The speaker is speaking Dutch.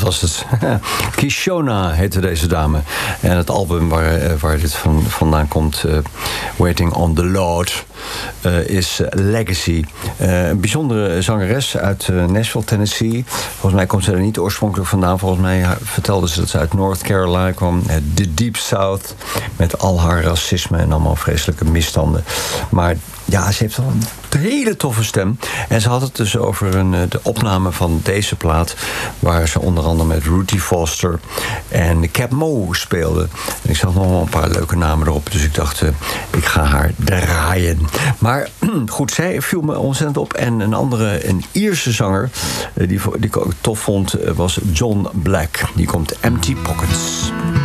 was het. Kishona heette deze dame. En het album waar dit vandaan komt, Waiting on the Lord, is Legacy. Een bijzondere zangeres uit Nashville, Tennessee. Volgens mij komt ze er niet oorspronkelijk vandaan. Volgens mij vertelde ze dat ze uit North Carolina kwam. De Deep South. Met al haar racisme en allemaal vreselijke misstanden. Maar ja, ze heeft wel een hele toffe stem. En ze had het dus over de opname van deze plaat, waar ze onder andere met Ruthie Foster en Cap Mo speelde. En ik zag nog wel een paar leuke namen erop. Dus ik dacht, ik ga haar draaien. Maar goed, zij viel me ontzettend op. En een Ierse zanger, die ik ook tof vond, was John Black. Die komt Empty Pockets.